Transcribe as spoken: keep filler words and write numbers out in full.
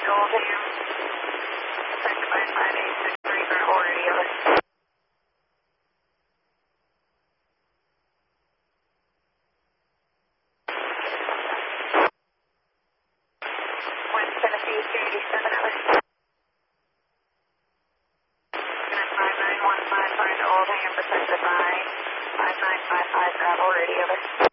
Oldham. six five five eight six three for four radio. Wind Tennessee two eighty-seven over. five nine one five five to Oldham, protected by five nine five five, travel radio over.